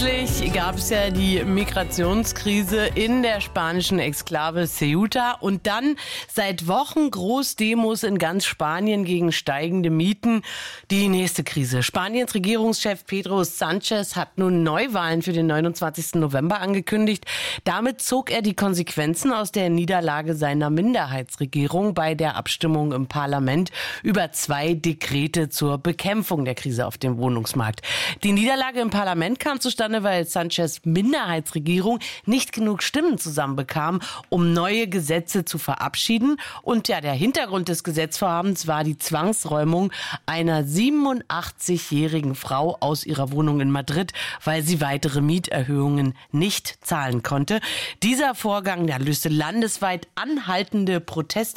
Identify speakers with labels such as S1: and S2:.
S1: Kürzlich gab es ja die Migrationskrise in der spanischen Exklave Ceuta und dann seit Wochen Großdemos in ganz Spanien gegen steigende Mieten. Die nächste Krise. Spaniens Regierungschef Pedro Sánchez hat nun Neuwahlen für den 29. November angekündigt. Damit zog er die Konsequenzen aus der Niederlage seiner Minderheitsregierung bei der Abstimmung im Parlament über 2 Dekrete zur Bekämpfung der Krise auf dem Wohnungsmarkt. Die Niederlage im Parlament kam zustande, weil Sánchez Minderheitsregierung nicht genug Stimmen zusammenbekam, um neue Gesetze zu verabschieden. Und ja, der Hintergrund des Gesetzvorhabens war die Zwangsräumung einer 87-jährigen Frau aus ihrer Wohnung in Madrid, weil sie weitere Mieterhöhungen nicht zahlen konnte. Dieser Vorgang, der löste landesweit anhaltende Proteste